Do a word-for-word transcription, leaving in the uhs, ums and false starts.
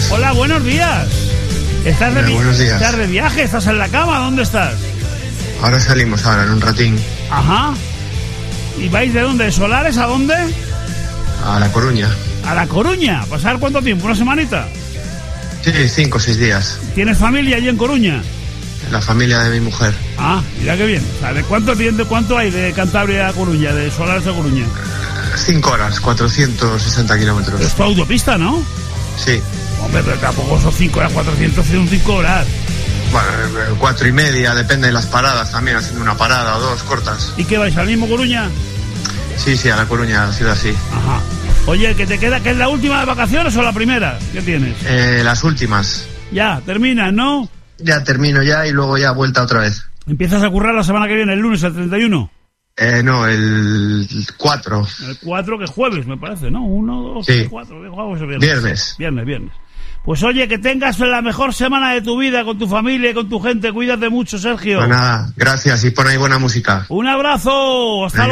Hola, buenos días. ¿Estás de, Hola, vi- buenos días. ¿Estás de viaje? ¿Estás en la cama? ¿Dónde estás? Ahora salimos, ahora, en un ratín. Ajá. ¿Y vais de dónde? ¿De Solares a dónde? A La Coruña. A La Coruña. ¿Pasar cuánto tiempo? ¿Una semanita? Sí, cinco o seis días. ¿Tienes familia allí en Coruña? La familia de mi mujer. Ah, mira qué bien. O sea, ¿de cuánto, de cuánto hay de Cantabria a Coruña, de Solares a Coruña? Cinco horas, cuatrocientos sesenta kilómetros. Es tu autopista, ¿no? Sí. Hombre, pero tampoco son cinco horas, cuatrocientos, son cinco horas. Bueno, eh, cuatro y media, depende de las paradas también, haciendo una parada o dos cortas. ¿Y qué vais, al mismo Coruña? Sí, sí, a La Coruña, a la ciudad, sí. Ajá. Oye, ¿que te queda, que es la última de vacaciones o la primera? ¿Qué tienes? Eh, las últimas. Ya, terminas, ¿no? Ya termino ya y luego ya vuelta otra vez. ¿Empiezas a currar la semana que viene, el lunes, el treinta y uno? Eh, no, el cuatro. El cuatro, que es jueves, me parece, ¿no? uno, dos, Sí. tres, cuatro. Jueves o viernes. Viernes. Viernes, viernes. Pues oye, que tengas la mejor semana de tu vida con tu familia y con tu gente. Cuídate mucho, Sergio. Pues nada, gracias y pon ahí buena música. Un abrazo. Hasta Venga.